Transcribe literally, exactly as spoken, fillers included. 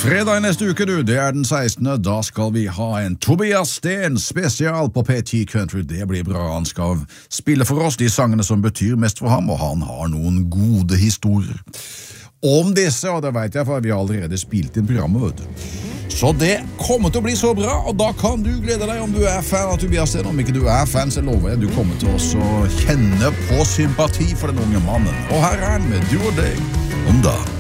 Fredag i neste uke, du, det er den sekstende. Da skal vi ha en Tobias Sten spesial på P T Country. Det blir bra. Han skal spille for oss de sangene som betyr mest for ham, og han har noen gode historier om disse, og det vet jeg, for vi har allerede spilt inn programmet, vet du. Så det kommer til å bli så bra, og da kan du glede deg om du er fan av Tobias Sten. Om ikke du er fan, så lover jeg du kommer til oss å kjenne på sympati for den unge mannen. Og her er han med Du og deg om dagen.